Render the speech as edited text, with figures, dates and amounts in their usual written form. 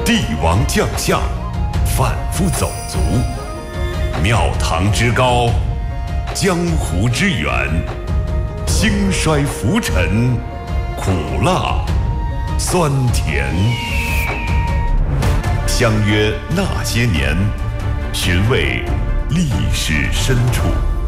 帝王将相，反复走卒，庙堂之高，江湖之远，兴衰浮沉，苦辣酸甜。相约那些年，寻味历史深处。